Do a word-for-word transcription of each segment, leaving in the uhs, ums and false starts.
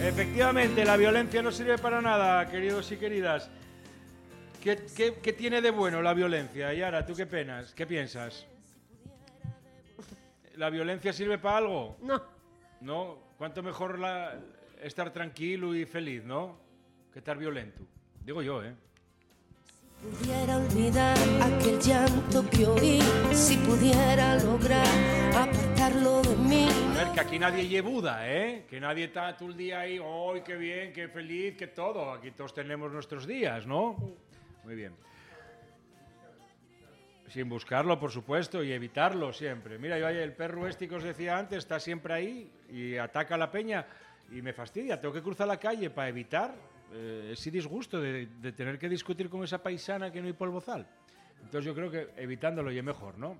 Efectivamente, la violencia no sirve para nada, queridos y queridas. ¿Qué, qué, qué tiene de bueno la violencia? Yara, ¿tú qué penas? ¿Qué piensas? ¿La violencia sirve para algo? No. ¿No? ¿Cuánto mejor la, estar tranquilo y feliz, ¿no? Que estar violento. Digo yo, ¿eh? Pudiera olvidar aquel llanto que oí, si pudiera lograr apartarlo de mí. A ver, que aquí nadie lleva Buda, ¿eh? Que nadie está todo el día ahí, ¡ay, qué bien, qué feliz, qué todo! Aquí todos tenemos nuestros días, ¿no? Sí. Muy bien. Sin buscarlo, por supuesto, y evitarlo siempre. Mira, yo el perro este que os decía antes está siempre ahí y ataca a la peña y me fastidia. Tengo que cruzar la calle para evitar eh, ese disgusto de, de tener que discutir con esa paisana que no hay polvozal. Entonces yo creo que evitándolo ya es mejor, ¿no?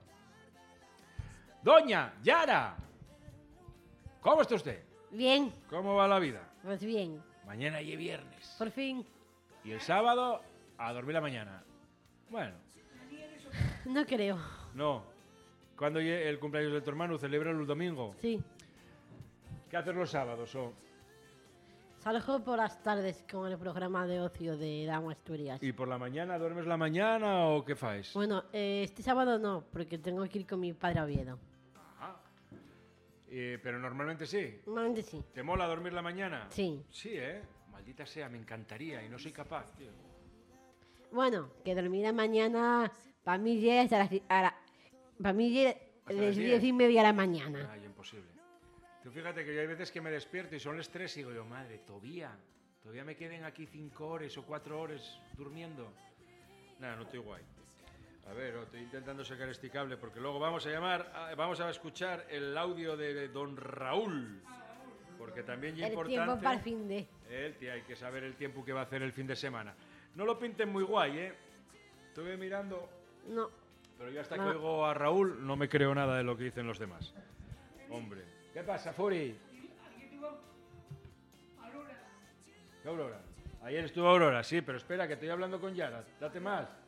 Doña Yara, ¿cómo está usted? Bien. ¿Cómo va la vida? Pues bien. Mañana y viernes. Por fin. Y el sábado a dormir la mañana. Bueno. No creo. No. ¿Cuándo el cumpleaños de tu hermano? ¿Celebra el domingo? Sí. ¿Qué haces los sábados? Oh? Salgo por las tardes con el programa de ocio de Dama Asturias. ¿Y por la mañana? ¿Duermes la mañana o qué faes? Bueno, eh, este sábado no, porque tengo que ir con mi padre a Oviedo. Ajá. Eh, pero normalmente sí. Normalmente sí. ¿Te mola dormir la mañana? Sí. Sí, ¿eh? Maldita sea, me encantaría y no soy capaz, tío. Bueno, que dormir la mañana para mí ya es a las, a la, para mí ya es las diez y media de la mañana. Ay, imposible. Tú fíjate que yo hay veces que me despierto y son las tres y digo yo, madre, todavía, todavía me queden aquí cinco horas o cuatro horas durmiendo. Nada, no estoy guay. A ver, estoy intentando sacar este cable porque luego vamos a llamar, a, vamos a escuchar el audio de don Raúl. Porque también es importante... El tiempo para el fin de... El, tío, hay que saber el tiempo que va a hacer el fin de semana. No lo pinten muy guay, ¿eh? Estuve mirando... No. Pero yo hasta no. que oigo a Raúl no me creo nada de lo que dicen los demás. Hombre. ¿Qué pasa, Furi? Aquí estuvo Aurora. ¿Qué Aurora? Ayer estuvo Aurora, sí, pero espera, que estoy hablando con Yara. Date más.